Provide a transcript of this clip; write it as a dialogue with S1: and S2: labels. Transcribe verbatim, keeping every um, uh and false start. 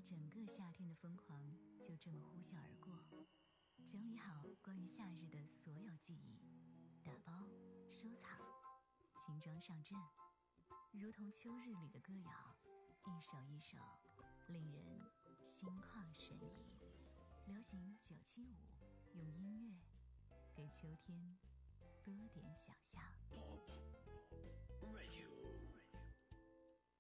S1: 整个夏天的疯狂就这么呼啸而过。整理好关于夏日的所有记忆，打包收藏，轻装上阵，如同秋日里的歌谣，一首一首令人心旷神怡。流行九七五，用音乐给秋天多点想象。
S2: Pop Radio。